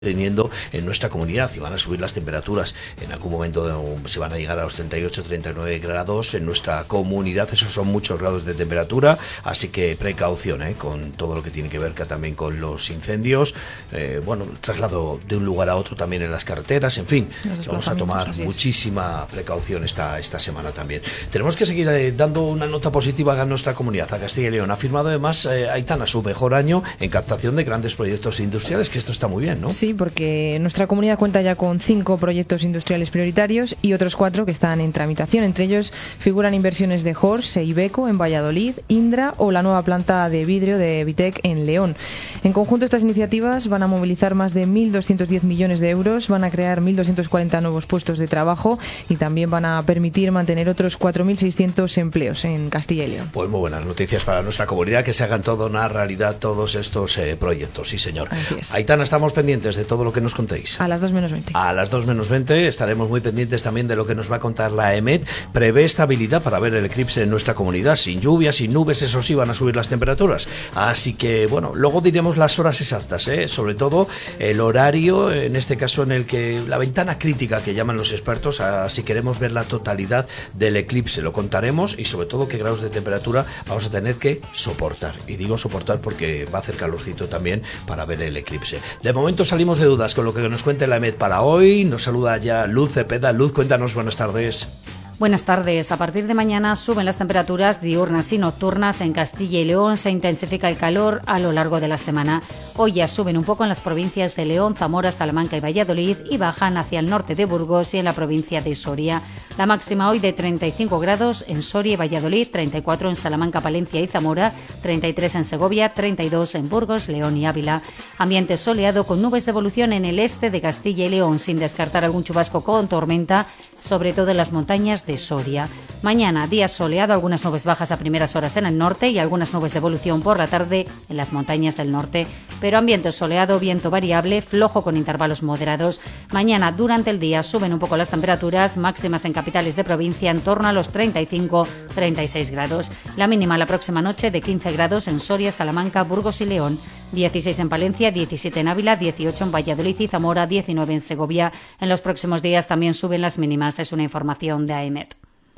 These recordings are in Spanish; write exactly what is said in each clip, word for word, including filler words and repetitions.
teniendo en nuestra comunidad y van a subir las temperaturas en algún momento de, se van a llegar a los treinta y ocho, treinta y nueve grados en nuestra comunidad. Esos son muchos grados de temperatura, así que precaución ¿eh? con todo lo que tiene que ver que también con los incendios, eh, bueno, el traslado de un lugar a otro también en las carreteras, en fin, vamos a tomar muchísima precaución esta, esta semana también. Tenemos que seguir eh, dando una nota positiva a nuestra comunidad, a Castilla y León. Ha firmado además eh, Aitana su mejor año en captación de grandes proyectos industriales, que esto está muy bien, ¿no? Sí, porque nuestra comunidad cuenta ya con cinco proyectos industriales prioritarios y otros cuatro que están en tramitación. Entre ellos figuran inversiones de Horse e Iveco en Valladolid, Indra o la nueva planta de vidrio de Vitec en León. En conjunto, estas iniciativas van a movilizar más de mil doscientos diez millones de euros, van a crear mil doscientos cuarenta nuevos puestos de trabajo y también van a permitir mantener otros cuatro mil seiscientos empleos en Castilla y León. Pues muy buenas noticias para nuestra comunidad, que se hagan toda una realidad todos estos eh, proyectos, sí señor. Así es. Aitana, estamos pendientes de todo lo que nos contéis. A las dos menos veinte. A las dos menos veinte estaremos muy pendientes también de lo que nos va a contar la EMET. Prevé estabilidad para ver el eclipse en nuestra comunidad, sin lluvia, sin nubes, eso sí, van a subir las temperaturas. Así que, bueno, luego diremos las horas exactas, ¿eh? Sobre todo el horario, en este caso en el que la ventana crítica que llaman los expertos, a, si queremos ver la totalidad del eclipse, lo contaremos y sobre todo qué grados de temperatura vamos a tener que soportar. Y digo soportar porque va a hacer calorcito también para ver el eclipse. De momento salimos de dudas con lo que nos cuente la EMET para hoy. Nos saluda ya Luz Cepeda. Luz, cuéntanos, buenas tardes. Buenas tardes. A partir de mañana suben las temperaturas diurnas y nocturnas en Castilla y León. Se intensifica el calor a lo largo de la semana. Hoy ya suben un poco en las provincias de León, Zamora, Salamanca y Valladolid y bajan hacia el norte de Burgos y en la provincia de Soria. La máxima hoy de treinta y cinco grados en Soria y Valladolid, treinta y cuatro en Salamanca, Palencia y Zamora, treinta y tres en Segovia, treinta y dos en Burgos, León y Ávila. Ambiente soleado con nubes de evolución en el este de Castilla y León, sin descartar algún chubasco con tormenta, sobre todo en las montañas de Soria. Mañana, día soleado, algunas nubes bajas a primeras horas en el norte y algunas nubes de evolución por la tarde en las montañas del norte. Pero ambiente soleado, viento variable, flojo con intervalos moderados. Mañana, durante el día, suben un poco las temperaturas, máximas en capitales de provincia en torno a los treinta y cinco a treinta y seis grados. La mínima la próxima noche de quince grados en Soria, Salamanca, Burgos y León. dieciséis en Palencia, diecisiete en Ávila, dieciocho en Valladolid y Zamora, diecinueve en Segovia. En los próximos días también suben las mínimas. Es una información de AEMET.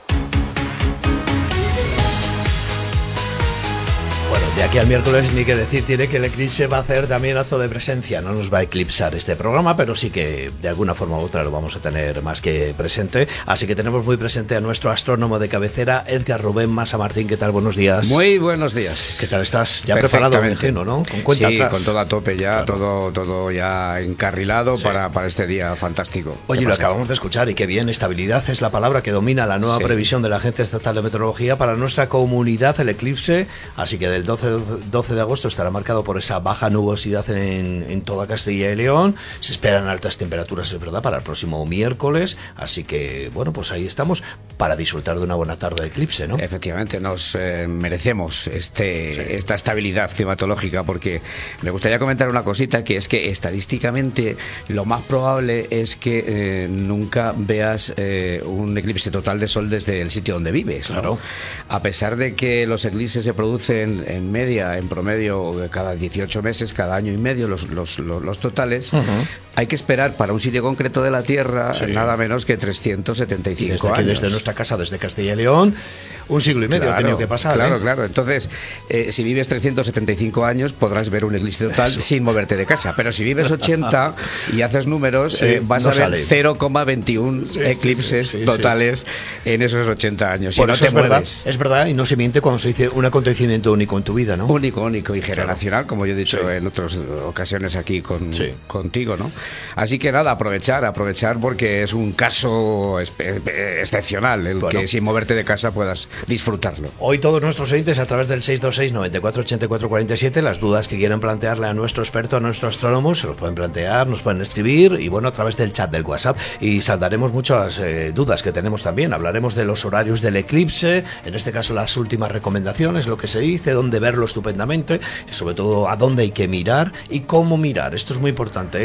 Bueno, de aquí al miércoles ni que decir tiene que el eclipse va a hacer también acto de presencia. No nos va a eclipsar este programa, pero sí que de alguna forma u otra lo vamos a tener más que presente. Así que tenemos muy presente a nuestro astrónomo de cabecera, Edgar Rubén Masa Martín. ¿Qué tal? Buenos días. Muy buenos días. ¿Qué tal estás? Ya preparado, me imagino, ¿no? Con cuenta sí, atrás. Con todo a tope ya, claro. todo, todo ya encarrilado sí. para, para este día fantástico. Oye, lo acabamos de escuchar y qué bien, estabilidad es la palabra que domina la nueva sí. previsión de la Agencia Estatal de Meteorología para nuestra comunidad, el eclipse. Así que del doce de agosto estará marcado por esa baja nubosidad en, en toda Castilla y León. Se esperan altas temperaturas, es verdad, para el próximo miércoles. Así que, bueno, pues ahí estamos para disfrutar de una buena tarde de eclipse, ¿no? Efectivamente, nos eh, merecemos este, sí. esta estabilidad climatológica, porque me gustaría comentar una cosita, que es que estadísticamente lo más probable es que eh, nunca veas eh, un eclipse total de sol desde el sitio donde vives, ¿no? Claro. A pesar de que los eclipses se producen en media, en promedio, cada dieciocho meses, cada año y medio, los, los, los, los totales, uh-huh. hay que esperar para un sitio concreto de la Tierra sí. nada menos que trescientos setenta y cinco y desde aquí, años. Desde nuestra casa, desde Castilla y León, un siglo y medio claro, ha tenido que pasar. Claro, ¿eh? claro. Entonces, eh, si vives trescientos setenta y cinco años, podrás ver un eclipse total Eso. sin moverte de casa. Pero si vives ochenta y haces números, sí, eh, vas no a ver sale. cero coma veintiuno sí, eclipses sí, sí, sí, sí, totales sí. en esos ochenta años. Por si eso no te es mueves. verdad, es verdad, y no se miente cuando se dice un acontecimiento único en tu vida, ¿no? Único, único y generacional, claro. como yo he dicho sí. en otras ocasiones aquí con, sí. contigo, ¿no? Así que nada, aprovechar, aprovechar porque es un caso excepcional el bueno. que sin moverte de casa puedas disfrutarlo. Hoy todos nuestros oyentes a través del seis dos seis, noventa y cuatro, ochenta y cuatro, cuarenta y siete, las dudas que quieran plantearle a nuestro experto, a nuestro astrónomo, se los pueden plantear, nos pueden escribir y bueno, a través del chat del WhatsApp, y saldaremos muchas eh, dudas que tenemos también. Hablaremos de los horarios del eclipse, en este caso las últimas recomendaciones, lo que se dice, dónde verlo estupendamente, y sobre todo a dónde hay que mirar y cómo mirar. Esto es muy importante, ¿eh? Con todas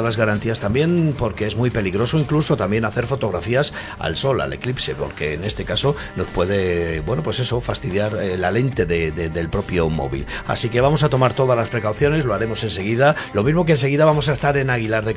las garantías también, porque es muy peligroso incluso también hacer fotografías al sol, al eclipse, porque en este caso nos puede, bueno, pues eso, fastidiar eh, la lente de, de, del propio móvil. Así que vamos a tomar todas las precauciones, lo haremos enseguida. Lo mismo que enseguida vamos a estar en Aguilar de